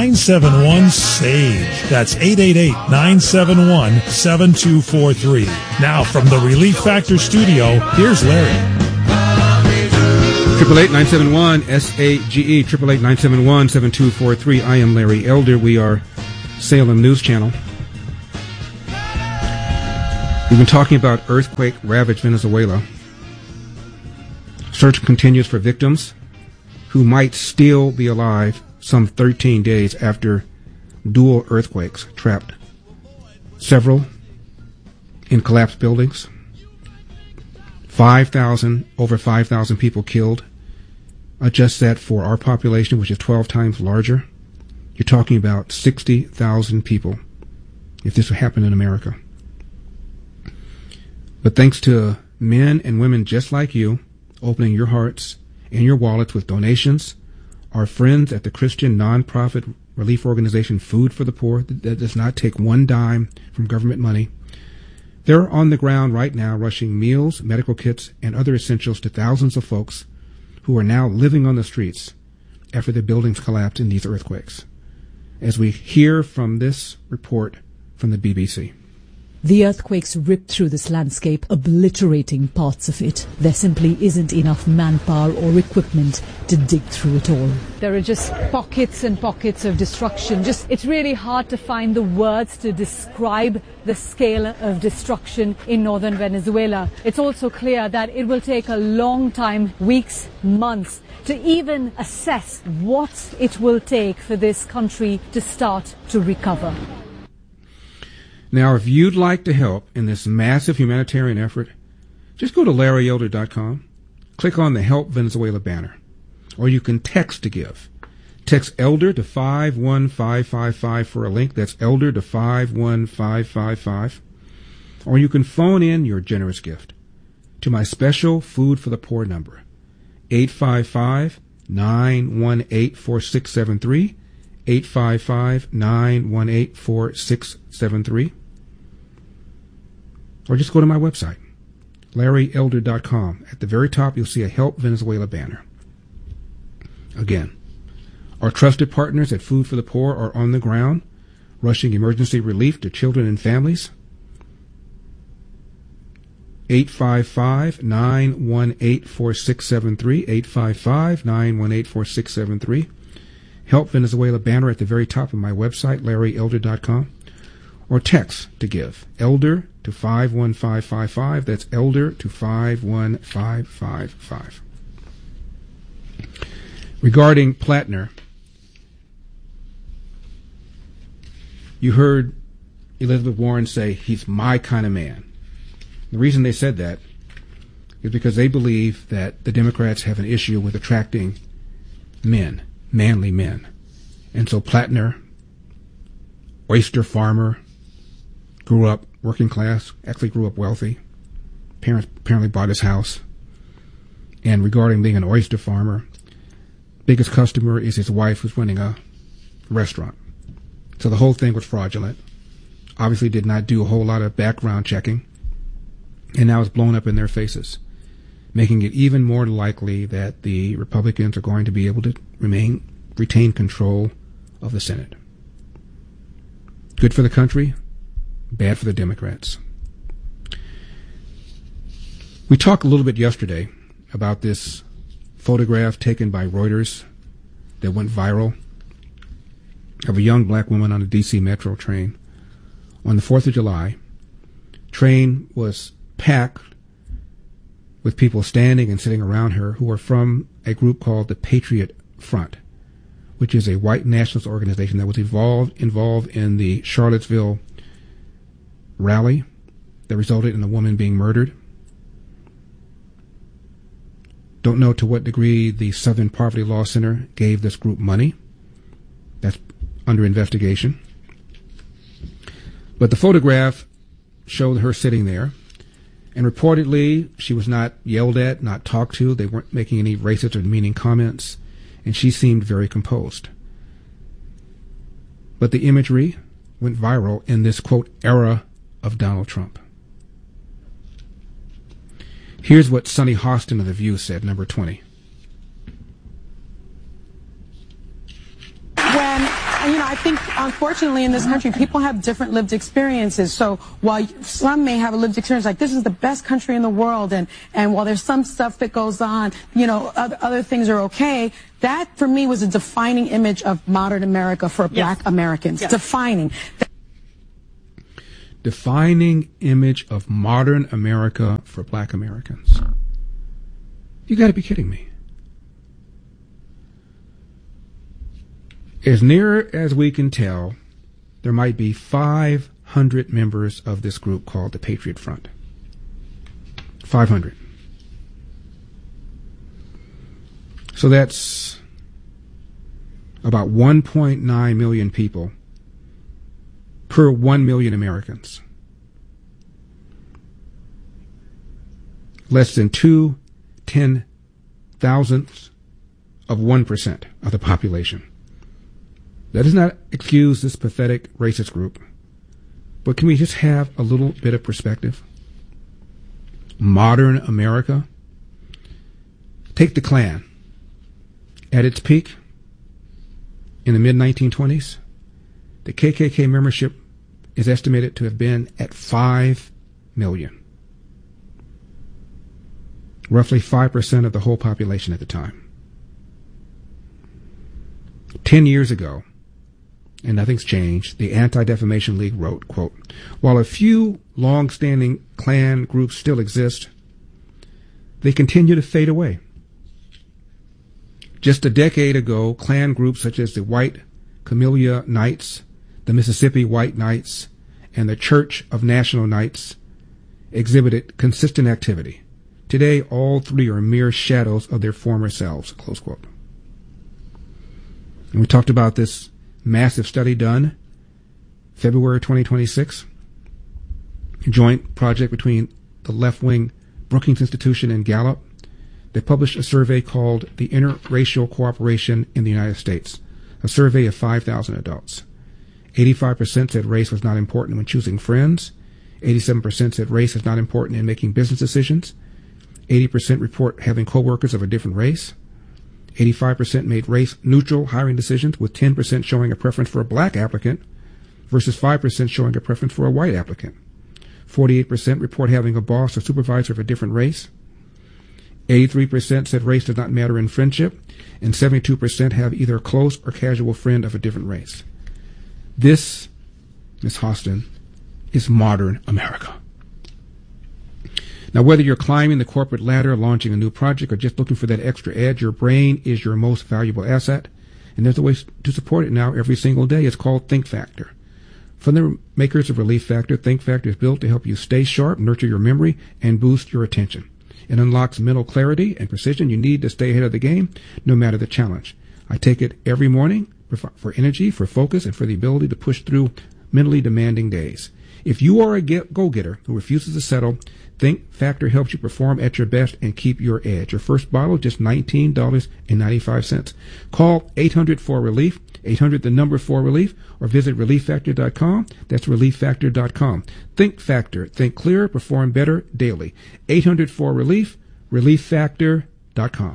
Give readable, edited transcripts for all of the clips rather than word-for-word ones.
888-971-SAGE. That's 888-971-7243. Now from the Relief Factor studio, here's Larry. 888-971-SAGE, 888-971-7243. I am Larry Elder. We are Salem News Channel. We've been talking about earthquake-ravaged Venezuela. Search continues for victims who might still be alive some 13 days after dual earthquakes trapped several in collapsed buildings. Over 5,000 people killed. Adjust that for our population, which is 12 times larger. You're talking about 60,000 people if this would happen in America. But thanks to men and women just like you opening your hearts and your wallets with donations, our friends at the Christian nonprofit relief organization Food for the Poor, that does not take one dime from government money, they're on the ground right now rushing meals, medical kits, and other essentials to thousands of folks who are now living on the streets after their buildings collapsed in these earthquakes. As we hear from this report from the BBC. The earthquakes ripped through this landscape, obliterating parts of it. There simply isn't enough manpower or equipment to dig through it all. There are just pockets and pockets of destruction. It's really hard to find the words to describe the scale of destruction in northern Venezuela. It's also clear that it will take a long time, weeks, months, to even assess what it will take for this country to start to recover. Now, if you'd like to help in this massive humanitarian effort, just go to LarryElder.com, click on the Help Venezuela banner, or you can text to give. Text ELDER to 51555 for a link. That's ELDER to 51555. Or you can phone in your generous gift to my special Food for the Poor number, 855-918-4673, 855-918-4673. Or just go to my website, LarryElder.com. At the very top, you'll see a Help Venezuela banner. Again, our trusted partners at Food for the Poor are on the ground, rushing emergency relief to children and families. 855-918-4673, 855-918-4673. Help Venezuela banner at the very top of my website, LarryElder.com. Or text to give, ELDER to 51555. That's ELDER to 51555. Regarding Plattner, you heard Elizabeth Warren say he's my kind of man. The reason they said that is because they believe that the Democrats have an issue with attracting men, manly men. And so Plattner, oyster farmer, grew up working class, actually grew up wealthy. Parents apparently bought his house. And regarding being an oyster farmer, biggest customer is his wife, who's running a restaurant. So the whole thing was fraudulent. Obviously did not do a whole lot of background checking. And now it's blown up in their faces, making it even more likely that the Republicans are going to be able to retain control of the Senate. Good for the country, bad for the Democrats. We talked a little bit yesterday about this photograph taken by Reuters that went viral of a young black woman on a D.C. Metro train on the 4th of July. Train was packed with people standing and sitting around her who are from a group called the Patriot Front, which is a white nationalist organization that was involved in the Charlottesville rally that resulted in a woman being murdered. Don't know to what degree the Southern Poverty Law Center gave this group money. That's under investigation. But the photograph showed her sitting there, and reportedly she was not yelled at, not talked to. They weren't making any racist or demeaning comments, and she seemed very composed. But the imagery went viral in this, quote, era of Donald Trump. Here's what Sonny Hostin of The View said, number 20. When I think, unfortunately, in this country, people have different lived experiences. So while some may have a lived experience like this is the best country in the world, and while there's some stuff that goes on, other things are okay, that, for me, was a defining image of modern America for Black Americans. Yes. Defining image of modern America for Black Americans. You got to be kidding me. As near as we can tell, there might be 500 members of this group called the Patriot Front. 500. So that's about 1.9 million people per 1 million Americans. Less than 2/10,000ths of 1% of the population. That does not excuse this pathetic racist group, but can we just have a little bit of perspective? Modern America. Take the Klan. At its peak, in the mid-1920s, the KKK membership is estimated to have been at 5 million. Roughly 5% of the whole population at the time. 10 years ago, and nothing's changed, the Anti-Defamation League wrote, quote, "While a few long-standing Klan groups still exist, they continue to fade away. Just a decade ago, Klan groups such as the White Camellia Knights, the Mississippi White Knights, and the Church of National Knights exhibited consistent activity. Today, all three are mere shadows of their former selves," close quote. And we talked about this massive study done February 2026, a joint project between the left-wing Brookings Institution and Gallup. They published a survey called The Interracial Cooperation in the United States, a survey of 5,000 adults. 85% said race was not important when choosing friends. 87% said race is not important in making business decisions. 80% report having coworkers of a different race. 85% made race-neutral hiring decisions, with 10% showing a preference for a Black applicant versus 5% showing a preference for a white applicant. 48% report having a boss or supervisor of a different race. 83% said race does not matter in friendship, and 72% have either a close or casual friend of a different race. This, Ms. Hostin, is modern America. Now, whether you're climbing the corporate ladder, launching a new project, or just looking for that extra edge, your brain is your most valuable asset, and there's a way to support it now every single day. It's called Think Factor. From the makers of Relief Factor, Think Factor is built to help you stay sharp, nurture your memory, and boost your attention. It unlocks mental clarity and precision you need to stay ahead of the game, no matter the challenge. I take it every morning for energy, for focus, and for the ability to push through mentally demanding days. If you are a go-getter who refuses to settle, Think Factor helps you perform at your best and keep your edge. Your first bottle, just $19.95. Call 800-4RELIEF, 800-4RELIEF, or visit ReliefFactor.com. That's ReliefFactor.com. Think Factor. Think clearer, perform better daily. 800-4RELIEF, ReliefFactor.com.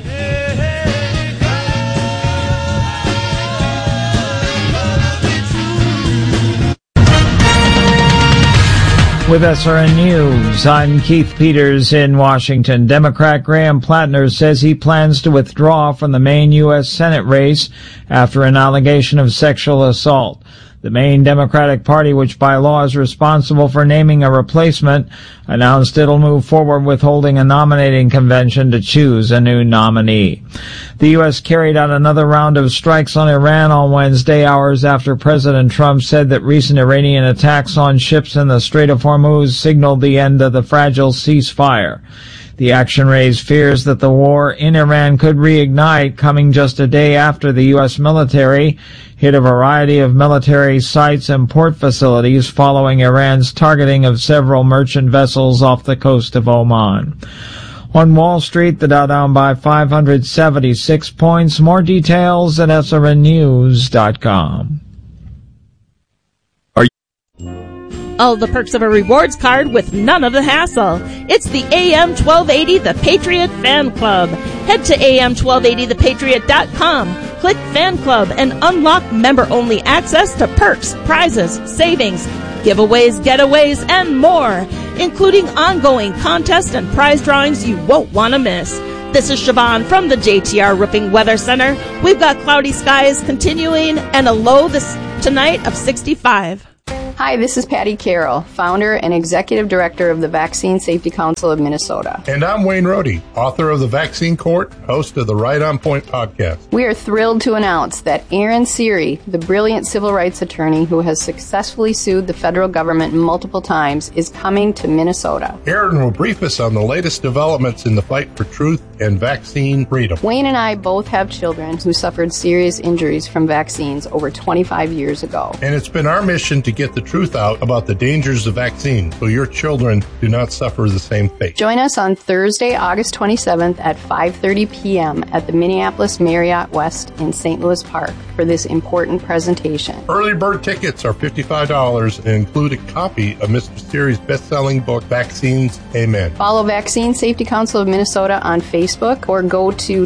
With SRN News, I'm Keith Peters in Washington. Democrat Graham Plattner says he plans to withdraw from the Maine U.S. Senate race after an allegation of sexual assault. The Maine Democratic Party, which by law is responsible for naming a replacement, announced it'll move forward with holding a nominating convention to choose a new nominee. The U.S. carried out another round of strikes on Iran on Wednesday, hours after President Trump said that recent Iranian attacks on ships in the Strait of Hormuz signaled the end of the fragile ceasefire. The action raised fears that the war in Iran could reignite, coming just a day after the U.S. military hit a variety of military sites and port facilities following Iran's targeting of several merchant vessels off the coast of Oman. On Wall Street, the Dow down by 576 points. More details at srnnews.com. All the perks of a rewards card with none of the hassle. It's the AM 1280 The Patriot Fan Club. Head to am1280thepatriot.com, click Fan Club, and unlock member-only access to perks, prizes, savings, giveaways, getaways, and more, including ongoing contests and prize drawings you won't want to miss. This is Siobhan from the JTR Roofing Weather Center. We've got cloudy skies continuing and a low tonight of 65. Hi, this is Patty Carroll, founder and executive director of the Vaccine Safety Council of Minnesota. And I'm Wayne Rohde, author of The Vaccine Court, host of the Right on Point podcast. We are thrilled to announce that Aaron Seary, the brilliant civil rights attorney who has successfully sued the federal government multiple times, is coming to Minnesota. Aaron will brief us on the latest developments in the fight for truth and vaccine freedom. Wayne and I both have children who suffered serious injuries from vaccines over 25 years ago. And it's been our mission to get the truth out about the dangers of vaccines so your children do not suffer the same fate. Join us on Thursday, August 27th at 5:30 p.m. at the Minneapolis Marriott West in St. Louis Park for this important presentation. Early bird tickets are $55 and include a copy of Mr. Seary's best-selling book, Vaccines, Amen. Follow Vaccine Safety Council of Minnesota on Facebook or go to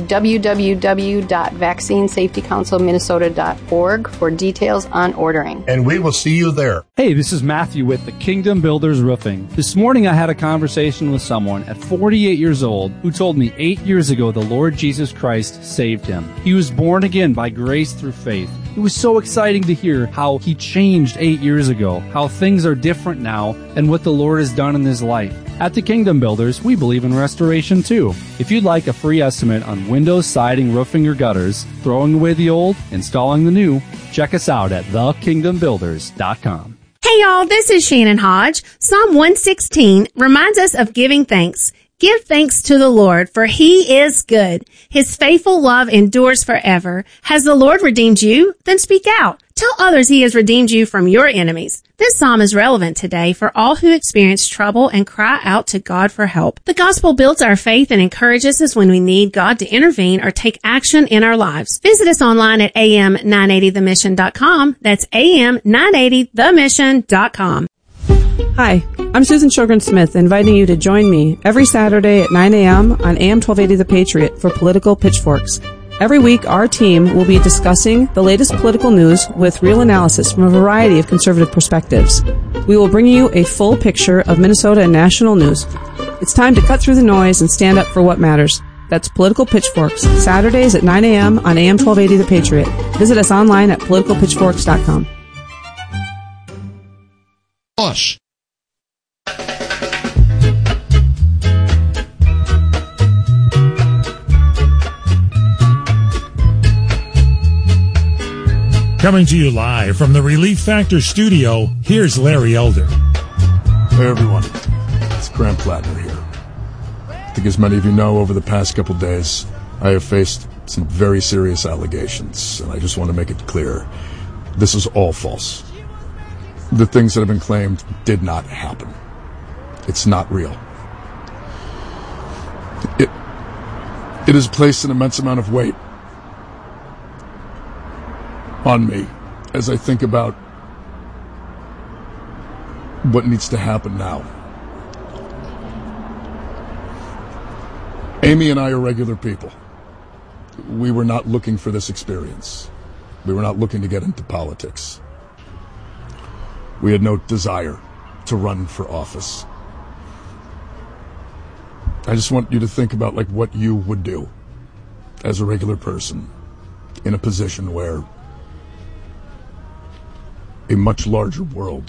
www.vaccinesafetycouncilminnesota.org for details on ordering. And we will see you there. Hey, this is Matthew with the Kingdom Builders Roofing. This morning I had a conversation with someone at 48 years old who told me 8 years ago the Lord Jesus Christ saved him. He was born again by grace through faith. It was so exciting to hear how he changed 8 years ago, how things are different now, and what the Lord has done in his life. At the Kingdom Builders, we believe in restoration too. If you'd like a free estimate on windows, siding, roofing, or gutters, throwing away the old, installing the new, check us out at thekingdombuilders.com. Hey y'all, this is Shannon Hodge. Psalm 116 reminds us of giving thanks. Give thanks to the Lord, for he is good. His faithful love endures forever. Has the Lord redeemed you? Then speak out. Tell others he has redeemed you from your enemies. This psalm is relevant today for all who experience trouble and cry out to God for help. The gospel builds our faith and encourages us when we need God to intervene or take action in our lives. Visit us online at am980themission.com. That's am980themission.com. Hi, I'm Susan Sjogren-Smith, inviting you to join me every Saturday at 9 a.m. on AM 1280 The Patriot for Political Pitchforks. Every week, our team will be discussing the latest political news with real analysis from a variety of conservative perspectives. We will bring you a full picture of Minnesota and national news. It's time to cut through the noise and stand up for what matters. That's Political Pitchforks, Saturdays at 9 a.m. on AM 1280 The Patriot. Visit us online at politicalpitchforks.com. Hush. Coming to you live from the Relief Factor studio, here's Larry Elder. Hey everyone, it's Graham Plattner here. I think as many of you know, over the past couple days, I have faced some very serious allegations, and I just want to make it clear, this is all false. The things that have been claimed did not happen. It's not real. It has placed an immense amount of weight on me as I think about what needs to happen now. Amy and I are regular people. We were not looking for this experience. We were not looking to get into politics. We had no desire to run for office. I just want you to think about like what you would do as a regular person in a position where a much larger world,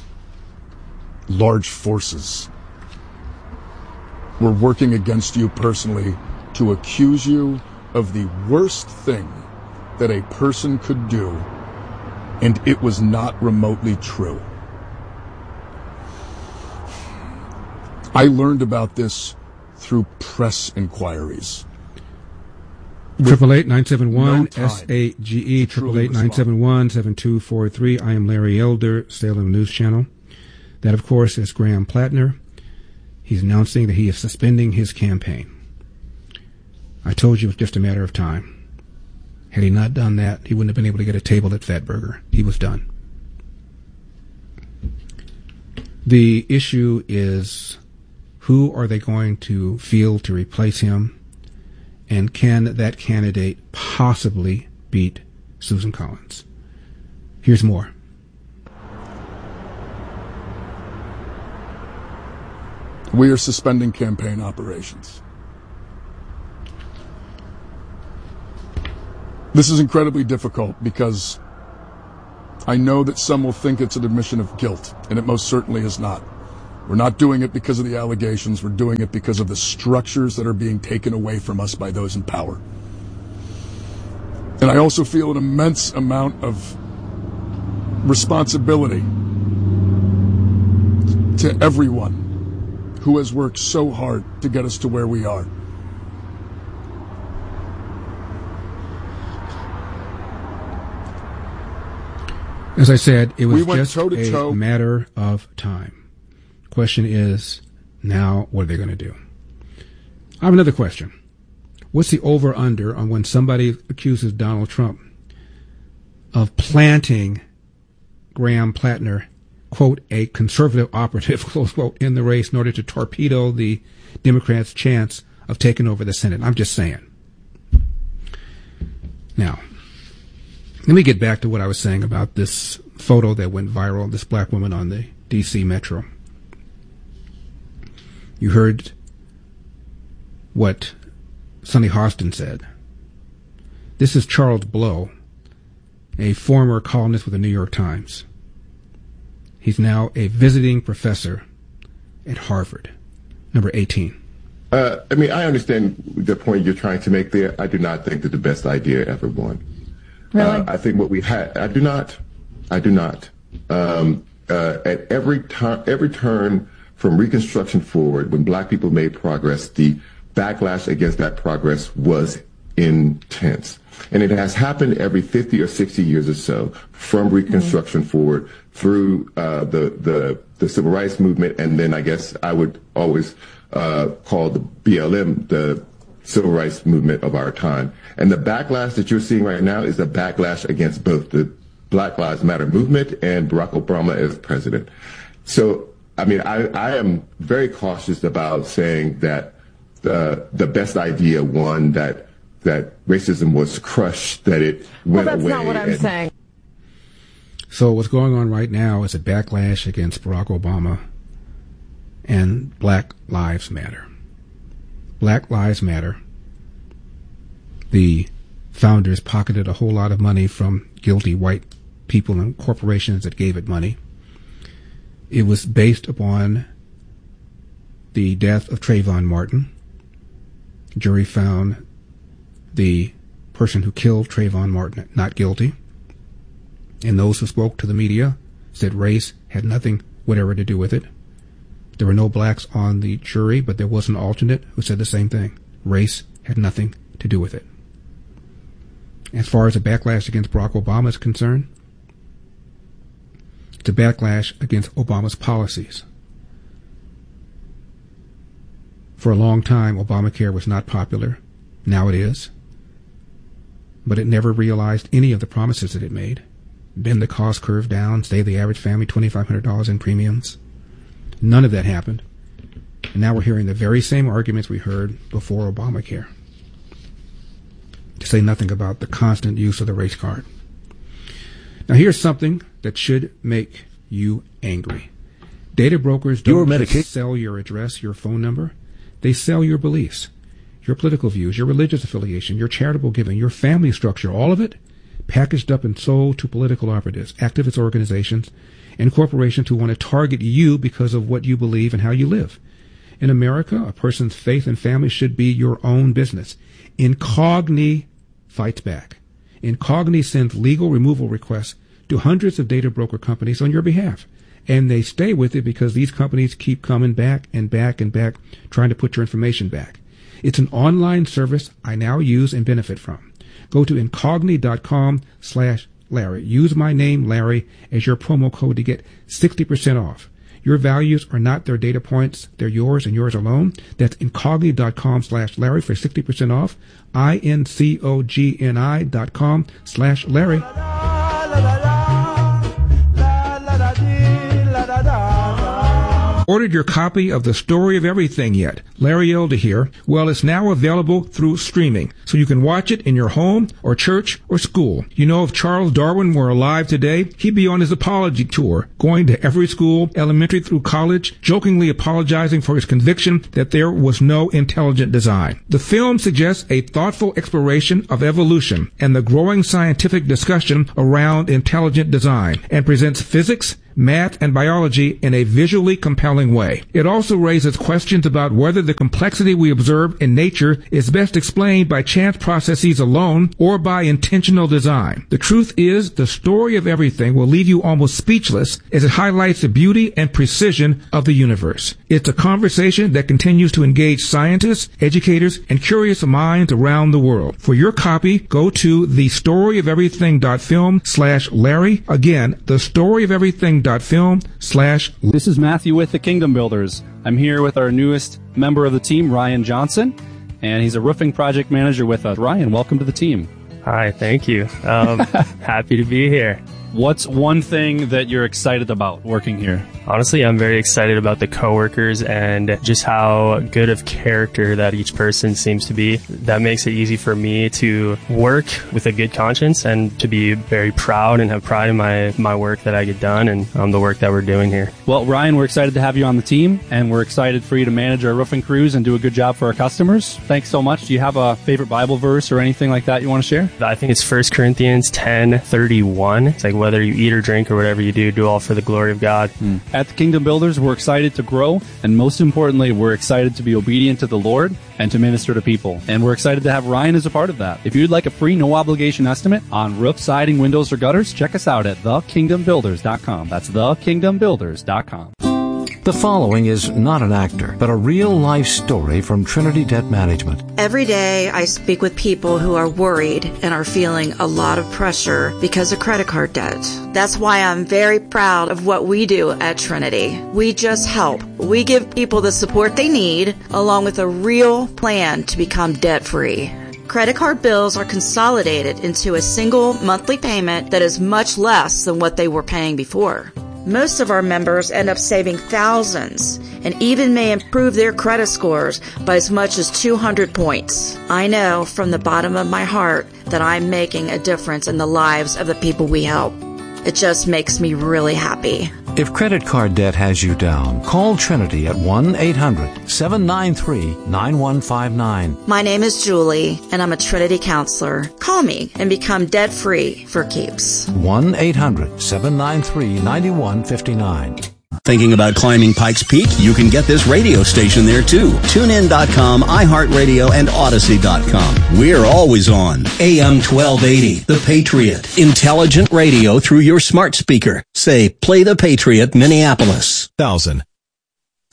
large forces, were working against you personally to accuse you of the worst thing that a person could do, and it was not remotely true. I learned about this through press inquiries. 888-971-SAGE, 888-971-7243. I am Larry Elder, Salem News Channel. That, of course, is Graham Plattner. He's announcing that he is suspending his campaign. I told you it was just a matter of time. Had he not done that, he wouldn't have been able to get a table at Fatburger. He was done. The issue is, who are they going to field to replace him? And can that candidate possibly beat Susan Collins? Here's more. We are suspending campaign operations. This is incredibly difficult because I know that some will think it's an admission of guilt, and it most certainly is not. We're not doing it because of the allegations. We're doing it because of the structures that are being taken away from us by those in power. And I also feel an immense amount of responsibility to everyone who has worked so hard to get us to where we are. As I said, it was just a matter of time. Question is, now what are they going to do? I have another question. What's the over-under on when somebody accuses Donald Trump of planting Graham Plattner, quote, a conservative operative, close quote, in the race in order to torpedo the Democrats' chance of taking over the Senate? I'm just saying. Now, let me get back to what I was saying about this photo that went viral, this black woman on the D.C. Metro. You heard what Sonny Hostin said. This is Charles Blow, a former columnist with the New York Times. He's now a visiting professor at Harvard, number 18. I understand the point you're trying to make there. I do not think that the best idea ever won. Really? I think what we had, I do not. At every turn from Reconstruction forward, when black people made progress, the backlash against that progress was intense. And it has happened every 50 or 60 years or so, from Reconstruction forward through the civil rights movement, and then I guess I would always call the BLM the civil rights movement of our time. And the backlash that you're seeing right now is a backlash against both the Black Lives Matter movement and Barack Obama as president. So, I am very cautious about saying that the best idea won, that racism was crushed, that it went away. Well, that's not what I'm saying. So what's going on right now is a backlash against Barack Obama and Black Lives Matter. Black Lives Matter. The founders pocketed a whole lot of money from guilty white people and corporations that gave it money. It was based upon the death of Trayvon Martin. The jury found the person who killed Trayvon Martin not guilty. And those who spoke to the media said race had nothing whatever to do with it. There were no blacks on the jury, but there was an alternate who said the same thing. Race had nothing to do with it. As far as the backlash against Barack Obama is concerned, it's a backlash against Obama's policies. For a long time, Obamacare was not popular. Now it is. But it never realized any of the promises that it made. Bend the cost curve down, save the average family $2,500 in premiums. None of that happened. And now we're hearing the very same arguments we heard before Obamacare. To say nothing about the constant use of the race card. Now here's something that should make you angry. Data brokers don't just sell your address, your phone number. They sell your beliefs, your political views, your religious affiliation, your charitable giving, your family structure, all of it packaged up and sold to political operatives, activist organizations, and corporations who want to target you because of what you believe and how you live. In America, a person's faith and family should be your own business. Incogni fights back. Incogni sends legal removal requests to hundreds of data broker companies on your behalf. And they stay with it because these companies keep coming back and back and back, trying to put your information back. It's an online service I now use and benefit from. Go to incogni.com/Larry. Use my name, Larry, as your promo code to get 60% off. Your values are not their data points. They're yours and yours alone. That's incogni.com/Larry for 60% off. incogni.com/Larry. Ordered your copy of The Story of Everything yet? Larry Elder here. Well, it's now available through streaming, so you can watch it in your home or church or school. You know, if Charles Darwin were alive today, he'd be on his apology tour, going to every school, elementary through college, jokingly apologizing for his conviction that there was no intelligent design. The film suggests a thoughtful exploration of evolution and the growing scientific discussion around intelligent design, and presents physics, math, and biology in a visually compelling way. It also raises questions about whether the complexity we observe in nature is best explained by chance processes alone or by intentional design. The truth is, The Story of Everything will leave you almost speechless as it highlights the beauty and precision of the universe. It's a conversation that continues to engage scientists, educators, and curious minds around the world. For your copy, go to thestoryoferything.film/Larry. Again, thestoryoferything.film/. This is Matthew with the Kingdom Builders. I'm here with our newest member of the team, Ryan Johnson, and he's a roofing project manager with us. Ryan, welcome to the team. Hi, thank you. Happy to be here. What's one thing that you're excited about working here? Honestly, I'm very excited about the coworkers and just how good of character that each person seems to be. That makes it easy for me to work with a good conscience and to be very proud and have pride in my work that I get done and the work that we're doing here. Well, Ryan, we're excited to have you on the team, and we're excited for you to manage our roofing crews and do a good job for our customers. Thanks so much. Do you have a favorite Bible verse or anything like that you want to share? I think it's 1 Corinthians 10:31. It's like, whether you eat or drink or whatever you do all for the glory of God. At the Kingdom Builders, we're excited to grow, and most importantly, we're excited to be obedient to the Lord and to minister to people. And we're excited to have Ryan as a part of that. If you'd like a free, no-obligation estimate on roof, siding, windows, or gutters, check us out at thekingdombuilders.com. That's thekingdombuilders.com. The following is not an actor, but a real-life story from Trinity Debt Management. Every day I speak with people who are worried and are feeling a lot of pressure because of credit card debt. That's why I'm very proud of what we do at Trinity. We just help. We give people the support they need, along with a real plan to become debt-free. Credit card bills are consolidated into a single monthly payment that is much less than what they were paying before. Most of our members end up saving thousands and even may improve their credit scores by as much as 200 points. I know from the bottom of my heart that I'm making a difference in the lives of the people we help. It just makes me really happy. If credit card debt has you down, call Trinity at 1-800-793-9159. My name is Julie, and I'm a Trinity counselor. Call me and become debt-free for keeps. 1-800-793-9159. Thinking about climbing Pikes Peak? You can get this radio station there too. TuneIn.com, iHeartRadio, and Odyssey.com. We're always on. AM 1280, The Patriot. Intelligent radio through your smart speaker. Say, play The Patriot, Minneapolis. 1000.